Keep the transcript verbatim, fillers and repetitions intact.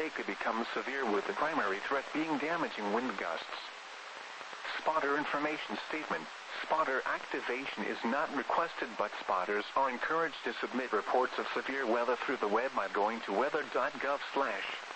they could become severe, with the primary threat being damaging wind gusts. Spotter information statement. Spotter activation is not requested, but spotters are encouraged to submit reports of severe weather through the web by going to weather dot gov slash